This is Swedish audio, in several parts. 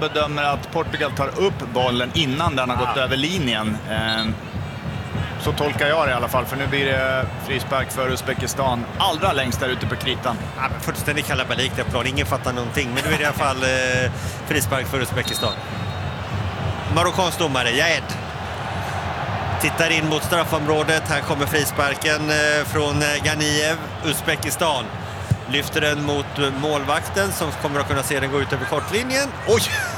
bedömer att Portugal tar upp bollen innan den har gått över linjen. Så tolkar jag det i alla fall, för nu blir det frispark för Uzbekistan allra längst där ute på kritan. Ja, fullständigt kalabalik där plan, ingen fattar någonting, men nu är det i alla fall frispark för Uzbekistan. Marockansk domare, Jaed, tittar in mot straffområdet. Här kommer frisparken från Ganiev. Uzbekistan lyfter den mot målvakten som kommer att kunna se den gå ut över kortlinjen. Oj!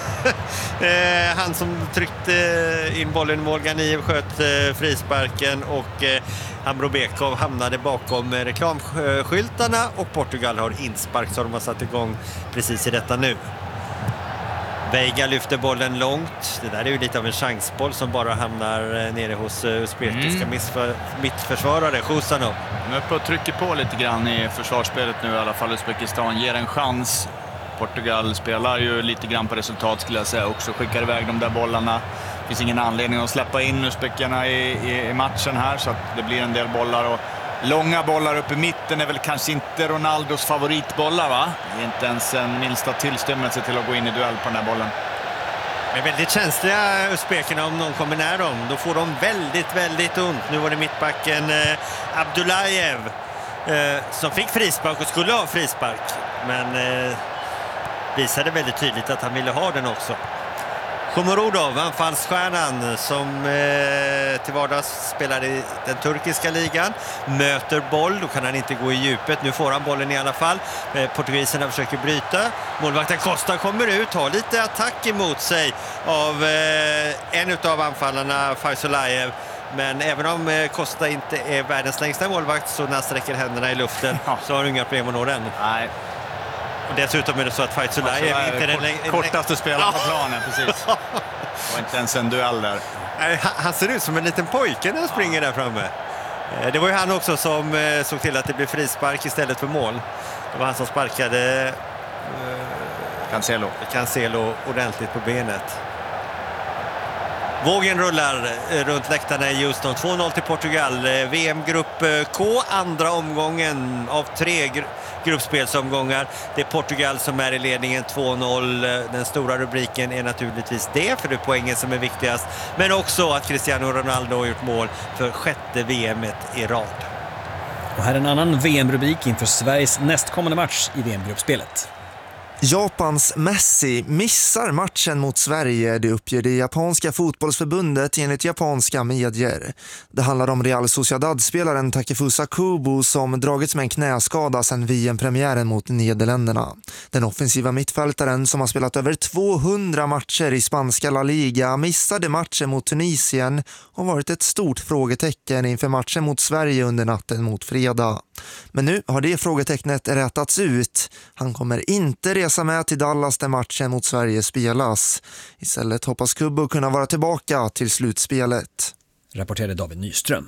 Han som tryckte in bollen i mål, Ganiev, sköt frisparken och Amrobekov hamnade bakom reklamskyltarna och Portugal har inspark, så de har satt igång precis i detta nu. Veiga lyfter bollen långt. Det där är ju lite av en chansboll som bara hamnar nere hos uzbekiska mittförsvarare, Khusanov. De är uppe och trycker på lite grann i försvarsspelet nu i alla fall. Uzbekistan ger en chans. Portugal spelar ju lite grann på resultat, skulle jag säga, också skickar iväg de där bollarna. Det finns ingen anledning att släppa in uzbekerna i matchen här, så att det blir en del bollar. Och långa bollar uppe i mitten är väl kanske inte Ronaldos favoritbollar, va? Det är inte ens en minsta tillstymmelse till att gå in i duell på den här bollen. Men väldigt känsliga uzbekerna, om någon kommer nära dem, då får de väldigt, väldigt ont. Nu var det mittbacken Abdullajev som fick frispark och skulle ha frispark, men visade väldigt tydligt att han ville ha den också. Komorodov, anfallsstjärnan som till vardags spelar i den turkiska ligan, möter boll, då kan han inte gå i djupet. Nu får han bollen i alla fall. Portugiserna försöker bryta. Målvakten Costa kommer ut, har lite attack emot sig av en av anfallarna, Faisalayev. Men även om Costa inte är världens längsta målvakt, så när han sträcker händerna i luften så har han inga problem att nå den. Nej. Och dessutom är det så att Faisalayev inte är den kortaste spelaren på planen, precis. Det var inte ens en duell där. Han ser ut som en liten pojke när han springer där framme. Det var ju han också som såg till att det blev frispark istället för mål. Det var han som sparkade Cancelo ordentligt på benet. Vågen rullar runt läktarna i Houston. 2-0 till Portugal. VM-grupp K, andra omgången av 3 gruppspelsomgångar. Det är Portugal som är i ledningen, 2-0. Den stora rubriken är naturligtvis det, för det är poängen som är viktigast. Men också att Cristiano Ronaldo har gjort mål för 6:e VM:et i rad. Och här är en annan VM-rubrik inför Sveriges nästkommande match i VM-gruppspelet. Japans Messi missar matchen mot Sverige, det uppger det japanska fotbollsförbundet enligt japanska medier. Det handlar om Real Sociedad-spelaren Takefusa Kubo som dragits med en knäskada sedan VM-premiären mot Nederländerna. Den offensiva mittfältaren som har spelat över 200 matcher i spanska La Liga missade matchen mot Tunisien och varit ett stort frågetecken inför matchen mot Sverige under natten mot fredag. Men nu har det frågetecknet rättats ut. Han kommer inte resa med till Dallas där matchen mot Sverige spelas. Istället hoppas Kubo kunna vara tillbaka till slutspelet. Rapporterade David Nyström.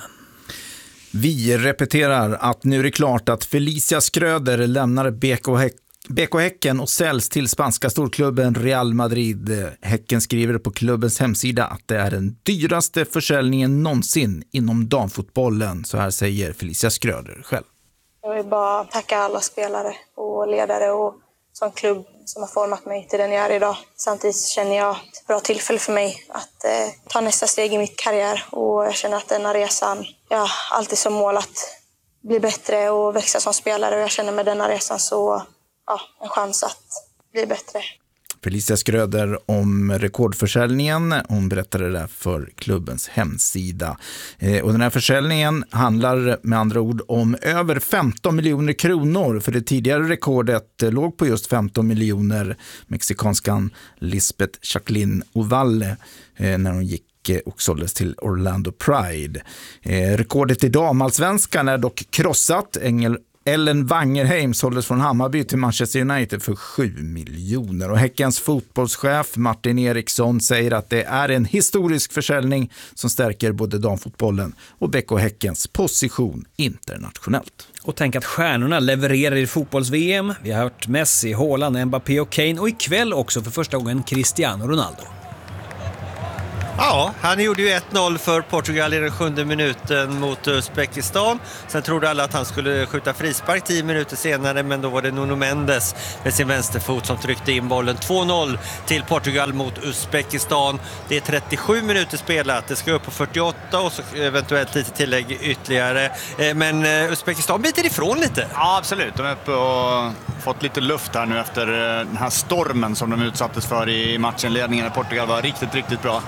Vi repeterar att nu är det klart att Felicia Skröder lämnar BK Häcken och säljs till spanska storklubben Real Madrid. Häcken skriver på klubbens hemsida att det är den dyraste försäljningen någonsin inom damfotbollen. Så här säger Felicia Skröder själv. Jag vill bara tacka alla spelare och ledare och som klubb som har format mig till den jag är idag. Samtidigt känner jag ett bra tillfälle för mig att ta nästa steg i mitt karriär. Och jag känner att denna resan, jag har alltid som mål att bli bättre och växa som spelare. Och jag känner med denna resan så en chans att bli bättre. Felicia Skröder om rekordförsäljningen. Hon berättade det för klubbens hemsida. Och den här försäljningen handlar med andra ord om över 15 miljoner kronor. För det tidigare rekordet låg på just 15 miljoner. Mexikanskan Lisbeth Jacqueline Ovalle när hon gick och såldes till Orlando Pride. Rekordet i damallsvenskan är dock krossat. Ellen Wangerheim såldes från Hammarby till Manchester United för 7 miljoner. Och Häckens fotbollschef Martin Eriksson säger att det är en historisk försäljning som stärker både damfotbollen och BK Häckens position internationellt. Och tänk att stjärnorna levererar i fotbolls-VM. Vi har hört Messi, Haaland, Mbappé och Kane och ikväll också för första gången Cristiano Ronaldo. Ja, han gjorde ju 1-0 för Portugal i den 7:e minuten mot Uzbekistan. Sen trodde alla att han skulle skjuta frispark 10 minuter senare, men då var det Nuno Mendes med sin vänsterfot som tryckte in bollen. 2-0 till Portugal mot Uzbekistan. Det är 37 minuter spelat. Det ska upp på 48 och så eventuellt lite tillägg ytterligare. Men Uzbekistan biter ifrån lite. Ja, absolut. De är uppe och fått lite luft här nu efter den här stormen som de utsattes för i matchenledningen. Portugal var riktigt, riktigt bra.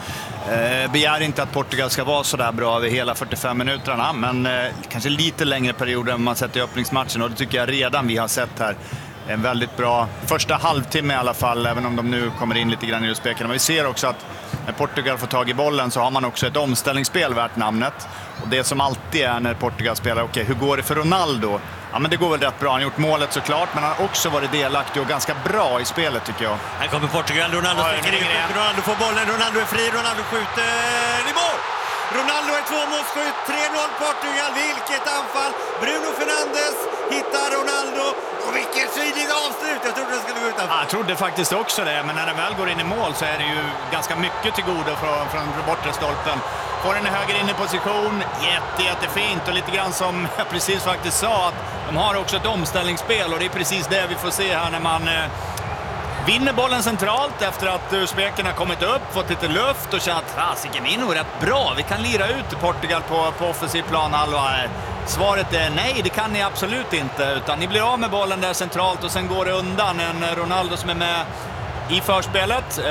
Begär inte att Portugal ska vara så där bra över hela 45 minuterna, men kanske lite längre perioder än man sett i öppningsmatchen, och det tycker jag redan vi har sett här. En väldigt bra första halvtimme i alla fall, även om de nu kommer in lite grann i spelarna. Men vi ser också att när Portugal får tag i bollen så har man också ett omställningsspel värt namnet. Och det som alltid är när Portugal spelar, okej, hur går det för Ronaldo? Ja, men det går väl rätt bra. Han har gjort målet såklart, men han har också varit delaktig och ganska bra i spelet tycker jag. Här kommer Portugal, Ronaldo sticker in, Ronaldo får bollen, Ronaldo är fri, Ronaldo skjuter i mål! Ronaldo är 2-målsskytt, 3-0 Portugal, vilket anfall! Bruno Fernandes hittar Ronaldo, och vilket sydligt avslut! Jag trodde det skulle gå utanför. Jag trodde faktiskt också det, men när den väl går in i mål så är det ju ganska mycket till godo från bortre stolpen. Får den i höger in i position, jättefint, och lite grann som jag precis faktiskt sa, att de har också ett omställningsspel, och det är precis det vi får se här när man vinner bollen centralt efter att uzbekerna kommit upp, fått lite luft och känner att vi är nog rätt bra. Vi kan lira ut Portugal på offensiv planhalva. Svaret är nej, det kan ni absolut inte, utan ni blir av med bollen där centralt och sen går det undan en Ronaldo som är med i förspelet,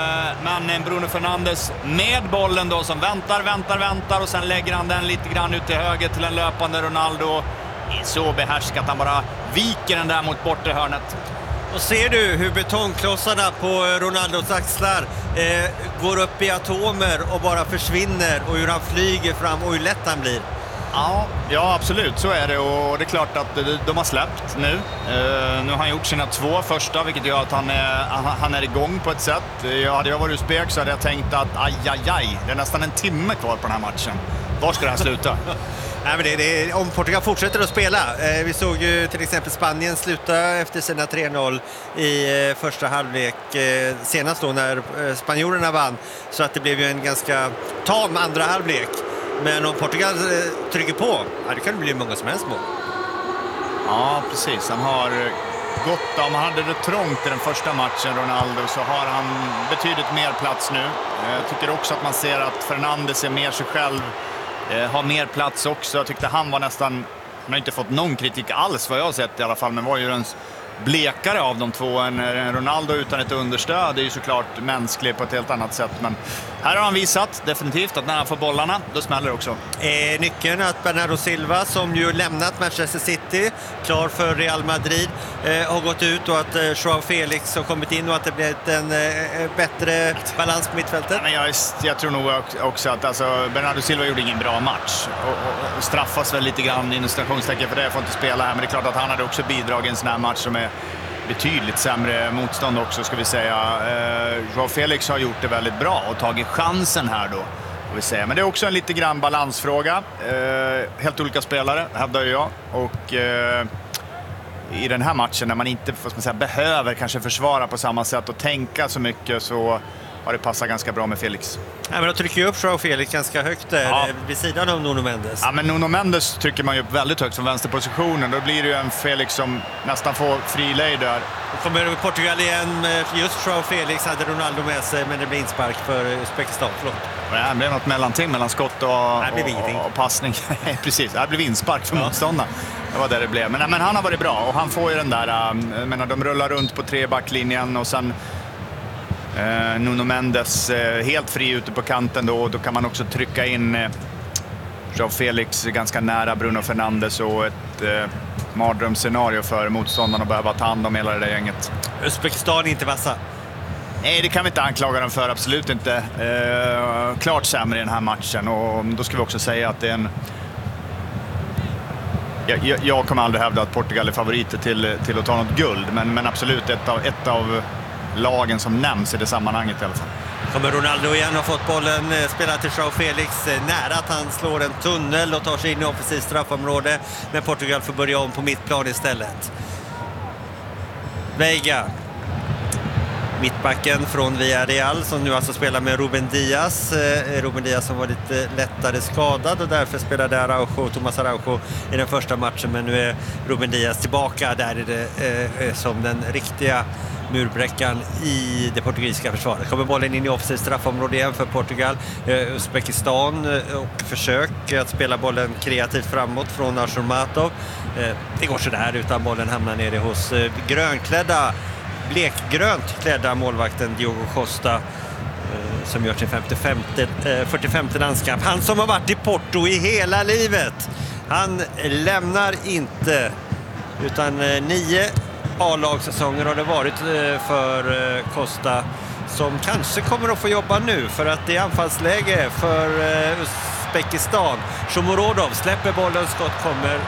men en Bruno Fernandes med bollen då som väntar och sen lägger han den lite grann ut till höger till en löpande Ronaldo. Det är så behärskat, han bara viker den där mot bortre hörnet. Och ser du hur betongklossarna på Ronaldos axlar går upp i atomer och bara försvinner, och hur han flyger fram och hur lätt han blir? Ja, absolut, så är det, och det är klart att de har släppt nu. Nu har han gjort sina 2 första, vilket gör att han är igång på ett sätt. Hade jag varit uzbek så hade jag tänkt att aj, det är nästan en timme kvar på den här matchen. Var ska det här sluta? Nej, men om Portugal fortsätter att spela. Vi såg ju till exempel Spanien sluta efter sina 3-0 i första halvlek. Senast då när spanjorerna vann. Så att det blev ju en ganska tam andra halvlek. Men om Portugal trycker på, det kan det bli många som helst mål. Ja, precis. Han har gått, om han hade det trångt i den första matchen, Ronaldo, så har han betydligt mer plats nu. Jag tycker också att man ser att Fernandes är mer sig själv. Har mer plats också. Jag tyckte han var nästan, han har inte fått någon kritik alls vad jag har sett i alla fall, men var ju den blekare av de två. En Ronaldo utan ett understöd är ju såklart mänsklig på ett helt annat sätt, men här har han visat definitivt att när han får bollarna, då smäller det också. Nyckeln att Bernardo Silva, som ju lämnat Manchester City, klar för Real Madrid, har gått ut, och att Joao Felix har kommit in, och att det blivit en bättre balans på mittfältet. Men jag tror nog också att Bernardo Silva gjorde ingen bra match och straffas väl lite grann i stationstecken för det, jag får inte spela här, men det är klart att han hade också bidragit i en sån här match som är betydligt sämre motstånd också, ska vi säga. Joao Felix har gjort det väldigt bra och tagit chansen här då, får vi säga. Men det är också en lite grann balansfråga. Helt olika spelare, hävdar jag. Och i den här matchen när man inte behöver kanske försvara på samma sätt och tänka så mycket, så har det passat ganska bra med Felix. Ja, men då trycker ju upp Joao Felix ganska högt där, vid sidan av Nuno Mendes. Ja, men Nuno Mendes trycker man ju upp väldigt högt från vänsterpositionen. Då blir det ju en Felix som nästan får frilejd där. Och kommer över Portugal igen, just Joao Felix hade Ronaldo med sig, men det blir inspark för Uzbekistan. Det blev något mellanting mellan skott och passning. Precis, det blev inspark för motståndaren. Det var där det blev. Men han har varit bra, och han får ju den där, de rullar runt på 3 backlinjen, och sen Nuno Mendes helt fri ute på kanten då kan man också trycka in Joao Felix ganska nära Bruno Fernandes, och ett mardrömsscenario för motståndarna att behöva ta hand om hela det där gänget. Uzbekistan är inte vassa. Nej, det kan vi inte anklaga dem för, absolut inte. Klart sämre i den här matchen, och då ska vi också säga att det är en... Jag kommer aldrig hävda att Portugal är favoriter till att ta något guld, men absolut ett av lagen som nämns i det sammanhanget i alla fall. Kommer Ronaldo igen, har fått bollen, spelar till Joao Felix, nära att han slår en tunnel och tar sig in i offensivt straffområde, men Portugal får börja om på mittplan istället. Veiga Mittbacken från Villarreal som nu alltså spelar med Ruben Diaz. Ruben Diaz som var lite lättare skadad och därför spelade Thomas Araujo i den första matchen. Men nu är Ruben Diaz tillbaka. Där är det som den riktiga murbräckan i det portugisiska försvaret. Kommer bollen in i offside straffområde igen för Portugal. Uzbekistan och försök att spela bollen kreativt framåt från Ashurmatov. Det går så där utan bollen hamnar nere hos blekgrönt klädda målvakten Diogo Costa som gör sin 45:e landskamp. Han som har varit i Porto i hela livet. Han lämnar inte, utan 9 A-lagssäsonger har det varit för Costa, som kanske kommer att få jobba nu för att det är anfallsläge för Uzbekistan. Shomurodov släpper bollen, skott kommer.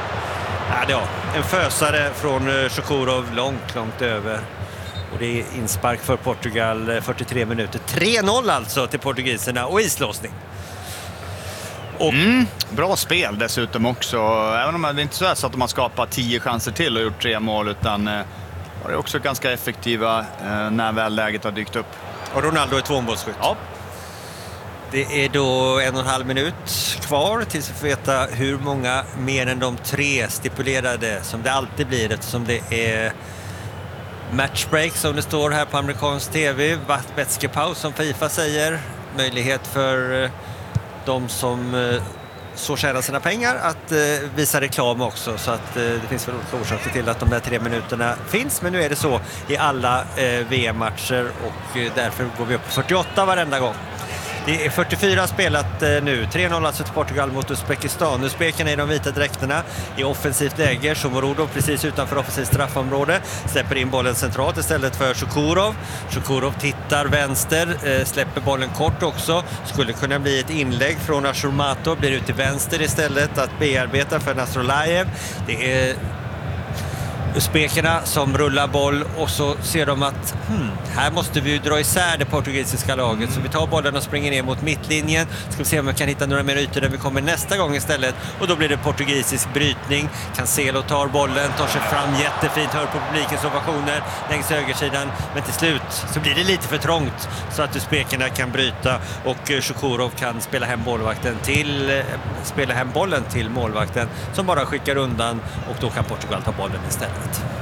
En fösare från Shukurov långt över. Och det är inspark för Portugal, 43 minuter. 3-0 alltså till portugiserna och islåsning. Och bra spel dessutom också. Även om det inte är så att de har skapat 10 chanser till och gjort 3 mål, utan var det också ganska effektiva när väl läget har dykt upp. Och Ronaldo är 2-målsskytt. Ja. Det är då 1,5 minut kvar tills vi får veta hur många mer än de 3 stipulerade, som det alltid blir eftersom det är matchbreak som det står här på amerikansk tv. Vätskepaus som FIFA säger. Möjlighet för de som så tjänar sina pengar att visa reklam också, så att det finns väl olika orsaker till att de där 3 minuterna finns, men nu är det så i alla VM-matcher och därför går vi upp på 48 varenda gång. Det är 44 spelat nu. 3-0 alltså till Portugal mot Uzbekistan. Uzbekerna i de vita dräkterna i offensivt läge. Shomurodov precis utanför offensivt straffområde. Släpper in bollen centralt istället för Shukurov. Shukurov tittar vänster. Släpper bollen kort också. Skulle kunna bli ett inlägg från Ashurmatov. Blir ut till vänster istället att bearbeta för Nasrolayev. Det är Uzbekerna som rullar boll och så ser de att här måste vi dra isär det portugisiska laget. Så vi tar bollen och springer ner mot mittlinjen. Ska vi se om vi kan hitta några mer ytor där vi kommer nästa gång istället. Och då blir det portugisisk brytning. Cancelo tar bollen, tar sig fram jättefint, hör på publikens ovationer längs högersidan. Men till slut så blir det lite för trångt så att Uzbekerna kan bryta och Shukurov kan spela hem bollen till målvakten som bara skickar undan, och då kan Portugal ta bollen istället.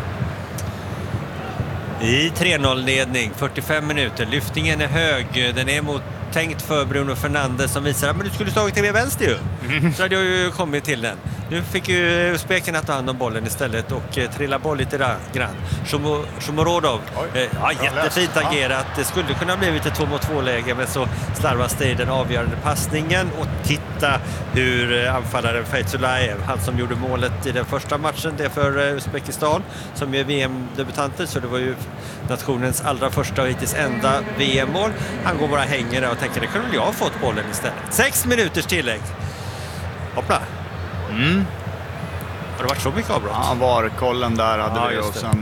I 3-0-ledning, 45 minuter. Lyftningen är hög. Den är tänkt för Bruno Fernandes som visar att du skulle slagit till vänster ju. Så hade jag ju kommit till den. Nu fick ju Uzbekerna ta hand om bollen istället och trilla boll lite grann. Shomurodov, jättefint agerat. Det skulle kunna bli lite 2-mot-2-läge, men så slarvas det i den avgörande passningen. Och titta hur anfallaren Feyzulayev, han som gjorde målet i den första matchen, det är för Uzbekistan som är VM-debutanter, så det var ju nationens allra första och hittills enda VM-mål. Han går bara hänger där och tänker, det kunde väl jag ha fått bollen istället. 6 minuters tillägg. Hoppla. Har det varit så mycket avbrott? Ja, var kollen där hade vi och sen...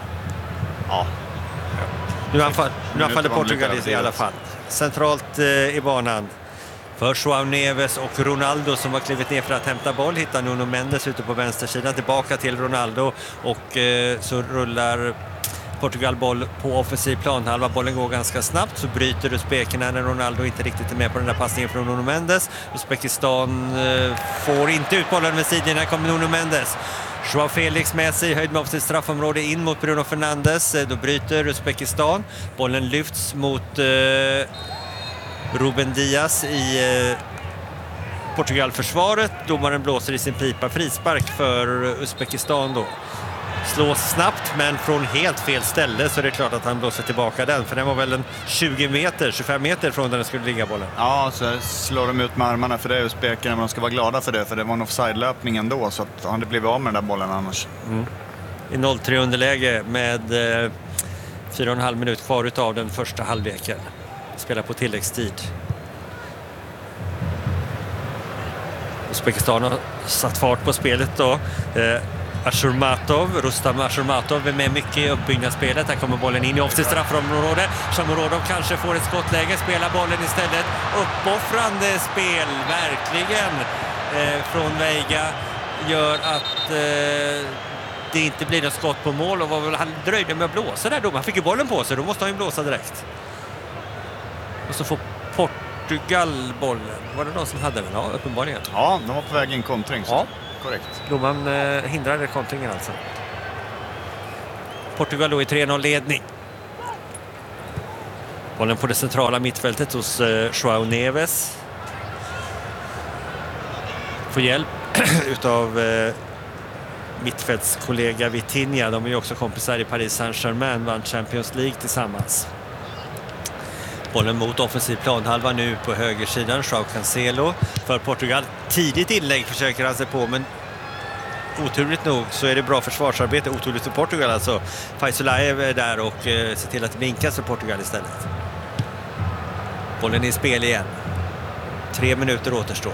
Nu anfaller Portugal i alla fall. Centralt i banan för João Neves och Ronaldo som har klivit ner för att hämta boll. Hittar Nuno Mendes ute på vänstersidan, tillbaka till Ronaldo och så rullar Portugal boll på offensiv planhalva. Bollen går ganska snabbt, så bryter Uzbekerna när Ronaldo inte riktigt är med på den där passningen från Nuno Mendes. Uzbekistan får inte ut bollen med sidorna, kommer Nuno Mendes. Joao Felix med sig, höjd med offensivt straffområde in mot Bruno Fernandes. Då bryter Uzbekistan. Bollen lyfts mot Ruben Diaz i Portugal-försvaret. Domaren blåser i sin pipa. Frispark för Uzbekistan då. Slås snabbt men från helt fel ställe, så det är klart att han blåser tillbaka den, för den var väl en 25 meter från där den skulle ligga bollen. Ja, så slår de ut med armarna för det är Uzbekerna, men de ska vara glada för det, för det var en offside-löpning ändå, så att han hade blivit av med den där bollen annars. I 0-3 underläge med 4,5 minut kvar utav den första halvleken. Spelar på tilläggstid. Uzbekistan har satt fart på spelet då. Rustam Ashurmatov är med mycket i uppbyggnadsspelet. Här kommer bollen in i offensivt straffområde. Shomurodov kanske får ett skottläge, spelar bollen istället. Uppoffrande spel, verkligen, från Veiga, gör att det inte blir något skott på mål. Och han dröjde med att blåsa där. Han fick ju bollen på sig, då måste han ju blåsa direkt. Och så får Portugal bollen. Var det någon som hade den? Ja, uppenbarligen. Ja, de var på väg in kontring. Så. Ja. Korrekt. Domaren hindrade kontringen alltså. Portugal då i 3-0-ledning. Bollen på det centrala mittfältet hos João Neves. Får hjälp utav mittfältskollega Vitinha. De är ju också kompisar i Paris Saint-Germain, vann Champions League tillsammans. Bollen mot offensiv planhalva nu på högersidan. João Cancelo för Portugal. Tidigt inlägg försöker han sig på, men oturligt nog så är det bra försvarsarbete. Oturligt för Portugal alltså. Faisulaev är där och ser till att det vinkas för Portugal istället. Bollen är i spel igen. 3 minuter återstår.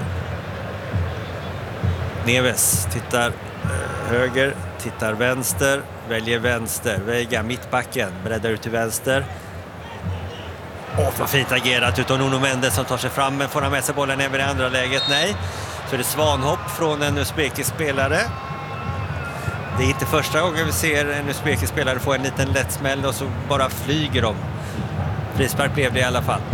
Neves tittar höger, tittar vänster, väljer vänster. Veiga mittbacken, breddar ut till vänster. Vad fint agerat utav Nuno Mendes som tar sig fram, men får han med sig bollen även i andra läget? Nej. Så är det svanhopp från en usbekisk spelare. Det är inte första gången vi ser en usbekisk spelare få en liten lätt smäll och så bara flyger de. Frispark blev det i alla fall.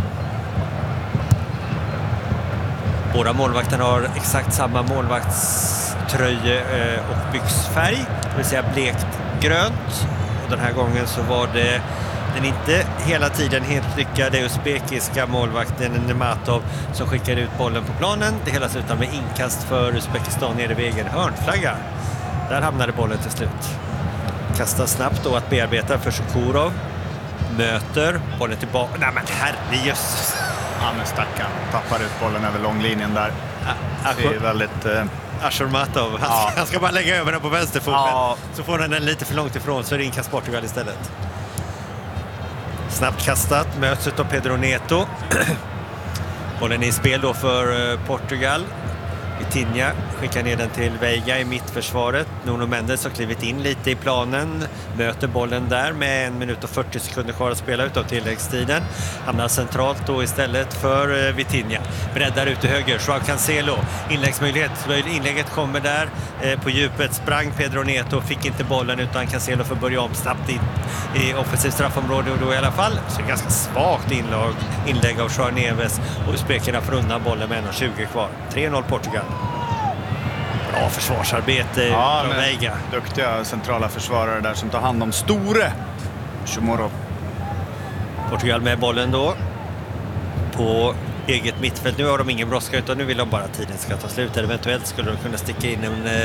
Båda målvakterna har exakt samma målvaktströje och byxfärg, det vill säga blekt grönt. Och den här gången så var det den inte hela tiden helt lyckade usbekiska målvakten Nematov som skickade ut bollen på planen. Det hela slutar med inkast för Uzbekistan nere vid egen hörnflagga. Där hamnade bollen till slut. Kastar snabbt då att bearbeta för Shukurov. Möter bollen tillbaka. Nej men herrejösses. Ja men stackarn. Tappar ut bollen över långlinjen där. Det är väldigt... Ashurmatov. Han ska bara lägga över den på vänsterfoten. Så får den lite för långt ifrån, så är det inkast Portugal istället. Snabbt kastat, möts av Pedro Neto. Bollen är i spel då för Portugal. Vitinha skickar ner den till Veiga i mittförsvaret. Nuno Mendes har klivit in lite i planen. Möter bollen där med 1 minut och 40 sekunder kvar att spela utav tilläggstiden. Hamnar centralt då istället för Vitinha. Breddar ut till höger. João Cancelo. Inläggsmöjlighet. Inlägget kommer där på djupet. Sprang Pedro Neto. Fick inte bollen utan Cancelo får börja om snabbt in i offensivt straffområde. Och då i alla fall så är det ganska svagt inlägg av João Neves. Och spekarna får undan bollen med 1:20 kvar. 3-0 Portugal. Bra försvarsarbete från Veiga. Duktiga centrala försvarare där som tar hand om store Shumorov. Portugal med bollen då på eget mittfält. Nu har de ingen brådska utan nu vill de bara att tiden ska ta slut. Eventuellt skulle de kunna sticka in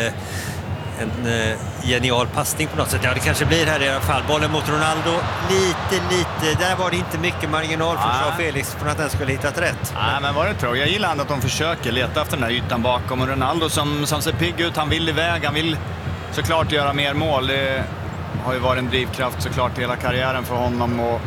en genial passning på något sätt. Ja, det kanske blir här i alla fall. Bollen mot Ronaldo. Lite. Där var det inte mycket marginal för João Felix från att den skulle hittat rätt. Nej, men vad det tror jag. Gillar att de försöker leta efter den här ytan bakom. Och Ronaldo som ser pigg ut. Han vill iväg. Han vill såklart göra mer mål. Det har ju varit en drivkraft såklart hela karriären för honom. Och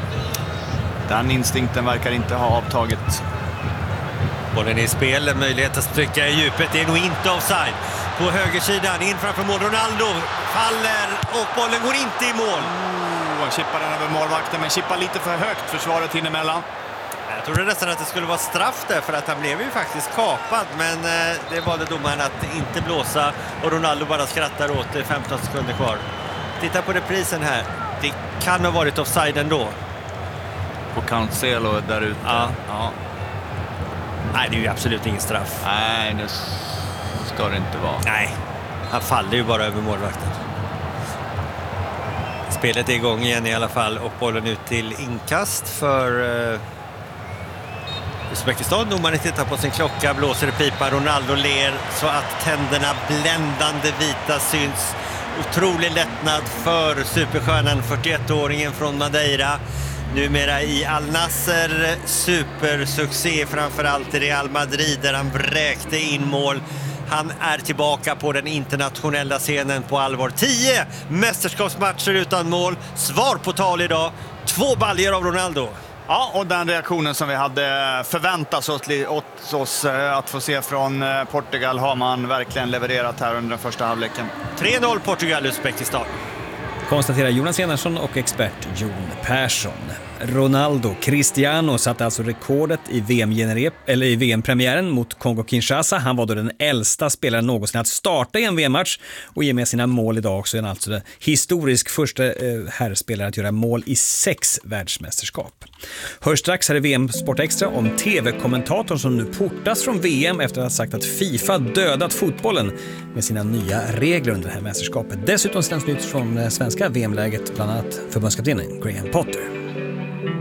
den instinkten verkar inte ha avtagit. Bollen är i spel. En möjlighet att trycka i djupet. Det är nog inte offside. På högersidan, in framför mål. Ronaldo faller och bollen går inte i mål. Chippar den över målvakten, men chippar lite för högt. Försvaret hinner emellan. Jag trodde nästan att det skulle vara straff där, för att han blev ju faktiskt kapad. Men det valde domaren att inte blåsa. Och Ronaldo bara skrattar åt det. 15 sekunder kvar. Titta på reprisen här. Det kan ha varit offside ändå. På Cancelo där ute. Ja. Nej, det är ju absolut ingen straff. Nej, det ska det inte vara. Nej, han faller ju bara över målvakten. Spelet är igång igen i alla fall och bollen ut till inkast för Uzbekistan. Domaren tittar på sin klocka, blåser i pipa. Ronaldo ler så att tänderna bländande vita syns. Otrolig lättnad för superstjärnan, 41-åringen från Madeira. Numera i Al Nassr, supersuccé framförallt i Real Madrid där han vräkte in mål. Han är tillbaka på den internationella scenen på allvar. 10 mästerskapsmatcher utan mål. Svar på tal idag. 2 baljor av Ronaldo. Ja, och den reaktionen som vi hade förväntat oss att få se från Portugal har man verkligen levererat här under den första halvleken. 3-0 Portugal, Uzbekistan. Konstaterar Jonas Enarsson och expert Jon Persson. Ronaldo Cristiano satte alltså rekordet i VM-premiären mot Kongo-Kinshasa. Han var då den äldsta spelaren någonsin att starta i en VM-match och ge med sina mål idag så är han alltså den historisk första herrspelare att göra mål i 6 världsmästerskap. Hör strax här i VM Sport Extra om TV-kommentatorn som nu portas från VM efter att ha sagt att FIFA dödat fotbollen med sina nya regler under det här mästerskapet. Dessutom sänds nytt från svenska VM-läget, bland annat förbundskaptenen Graham Potter.